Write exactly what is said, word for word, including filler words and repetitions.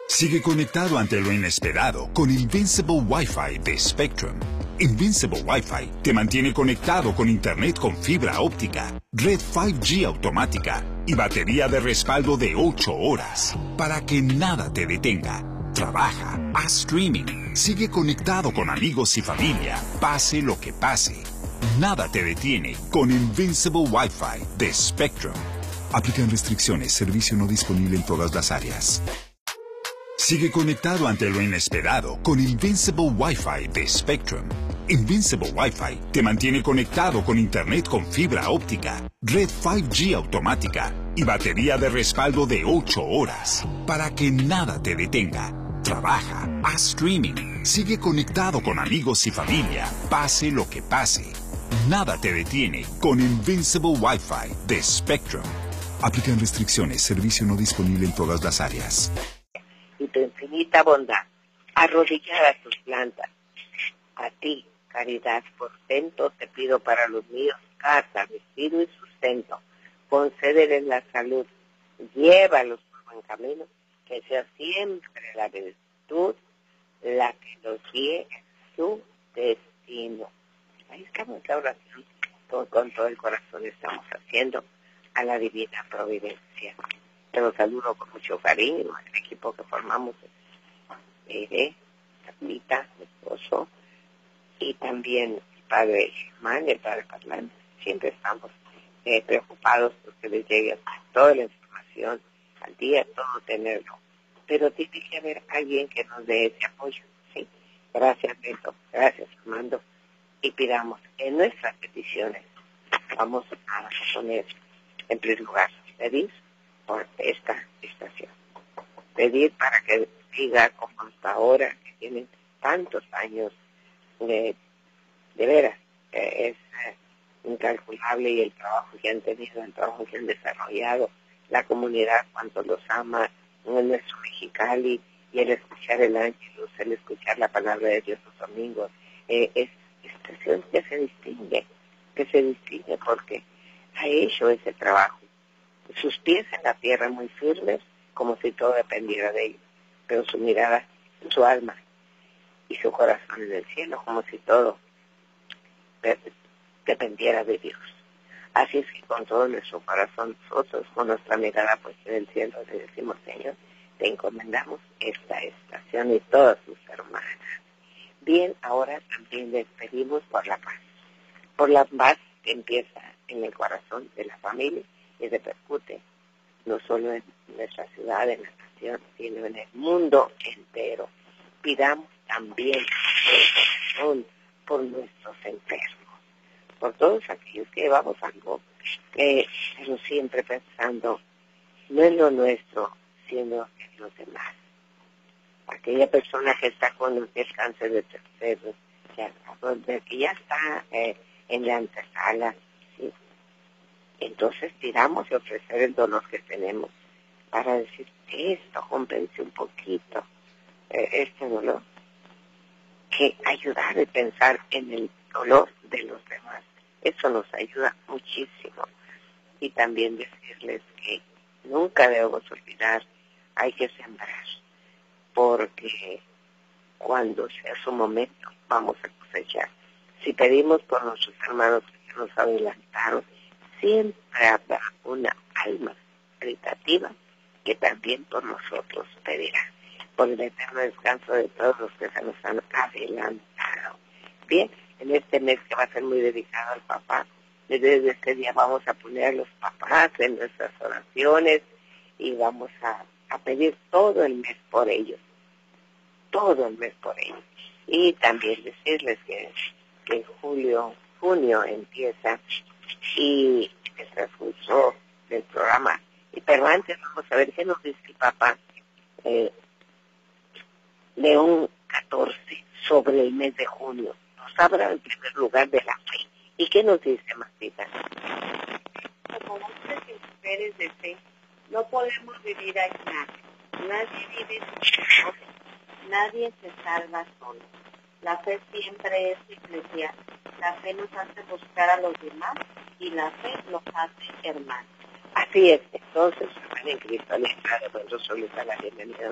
Sigue conectado ante lo inesperado con Invincible Wi-Fi de Spectrum. Invincible Wi-Fi te mantiene conectado con internet con fibra óptica, red cinco G automática y batería de respaldo de ocho horas para que nada te detenga. Trabaja, haz streaming, sigue conectado con amigos y familia, pase lo que pase. Nada te detiene con Invincible Wi-Fi de Spectrum. Aplican restricciones, servicio no disponible en todas las áreas. Sigue conectado ante lo inesperado con Invincible Wi-Fi de Spectrum. Invincible Wi-Fi te mantiene conectado con internet con fibra óptica, red cinco G automática y batería de respaldo de ocho horas para que nada te detenga. Trabaja, haz streaming, sigue conectado con amigos y familia, pase lo que pase. Nada te detiene con Invincible Wi-Fi de Spectrum. Aplican restricciones, servicio no disponible en todas las áreas. Y tu infinita bondad, arrodillada a tus plantas. A ti, caridad, portento, te pido para los míos, casa, vestido y sustento. Concédeles la salud, llévalos por buen camino, que sea siempre la virtud la que los guíe en su destino. Ahí estamos la oración, con, con todo el corazón estamos haciendo a la divina providencia. Te los saludo con mucho cariño, el equipo que formamos, Ere, Carlita, mi esposo, y también el padre Germán, el padre Parlando. Siempre estamos eh, preocupados porque les llegue toda la información al día, todo tenerlo. Pero tiene que haber alguien que nos dé ese apoyo. ¿Sí? Gracias, Beto. Gracias, Armando. Y pidamos en nuestras peticiones, vamos a poner en primer lugar, pedir por esta estación. Pedir para que siga como hasta ahora, que tienen tantos años, de, de veras, eh, es eh, incalculable, y el trabajo que han tenido, el trabajo que han desarrollado, la comunidad, cuánto los ama, en nuestro Mexicali, y el escuchar el ángelus, el escuchar la palabra de Dios los domingos, eh, es estación que se distingue, que se distingue porque ha hecho ese trabajo. Sus pies en la tierra muy firmes, como si todo dependiera de ellos, pero su mirada, su alma y su corazón en el cielo, como si todo dependiera de Dios. Así es que con todo nuestro corazón, nosotros con nuestra mirada puesta en el cielo, le decimos, Señor, te encomendamos esta estación y todas sus hermanas. Bien, ahora también les pedimos por la paz, por la paz que empieza en el corazón de la familia y repercute no solo en nuestra ciudad, en la nación, sino en el mundo entero. Pidamos también por, por nuestros enfermos, por todos aquellos que llevamos algo, eh, pero siempre pensando no en lo nuestro, sino en los demás. Aquella persona que está con el cáncer de terceros, ya, que ya está eh, en la antesala, ¿sí? Entonces tiramos y ofrecer el dolor que tenemos para decir, esto compense un poquito eh, este dolor, que ayudar a pensar en el dolor de los demás. Eso nos ayuda muchísimo. Y también decirles que nunca debemos olvidar, hay que sembrar, porque cuando sea su momento vamos a cosechar. Si pedimos por nuestros hermanos que nos adelantaron, siempre habrá una alma caritativa que también por nosotros pedirá, por el eterno descanso de todos los que se nos han adelantado. Bien, en este mes que va a ser muy dedicado al papá, desde este día vamos a poner a los papás en nuestras oraciones y vamos a, a pedir todo el mes por ellos, todo el mes por ellos. Y también decirles que, que en julio, junio empieza y el transcurso del programa. Y pero antes vamos a ver qué nos dice el papá eh, León catorce sobre el mes de junio. Nos habla en primer lugar de la fe. ¿Y qué nos dice, Martita? Como hombres y mujeres de fe, no podemos vivir aislados. Nadie vive solo. Nadie se salva solo. La fe siempre es eclesial. La fe nos hace buscar a los demás y la fe nos hace hermanos. Así es. Entonces, hermana en Cristo, les trae a la bienvenida.